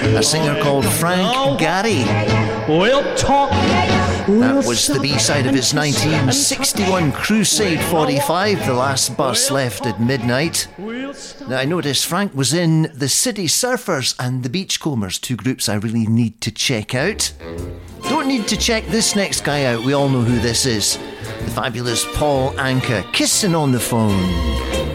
a singer called Frank Gehry. We'll talk. That was the B-side of his 1961 Crusade 45, The Last Bus Left at Midnight. Now, I noticed Frank was in the City Surfers and the Beachcombers, two groups I really need to check out. Don't need to check this next guy out, we all know who this is. The fabulous Paul Anka, Kissing on the Phone.